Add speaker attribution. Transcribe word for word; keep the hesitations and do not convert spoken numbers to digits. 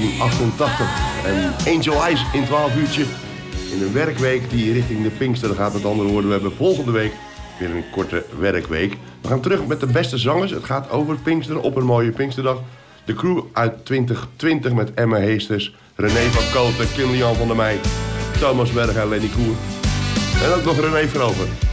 Speaker 1: negentien achtentachtig. En Angel Eyes in twaalf uurtje. In een werkweek die richting de Pinksteren gaat. Met andere woorden, we hebben volgende week weer een korte werkweek. We gaan terug met de beste zangers. Het gaat over Pinksteren op een mooie Pinksterdag. De crew uit twintig twintig met Emma Heesters, René van Koten, Kim Lian van der Meij, Thomas Berg en Lenny Koer. En ook nog René Vroger.